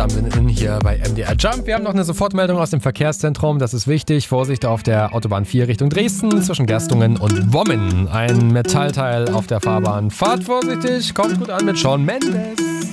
zusammen hier bei MDR Jump. Wir haben noch eine Sofortmeldung aus dem Verkehrszentrum. Das ist wichtig. Vorsicht auf der Autobahn 4 Richtung Dresden zwischen Gerstungen und Wommen. Ein Metallteil auf der Fahrbahn. Fahrt vorsichtig, kommt gut an mit Shawn Mendes.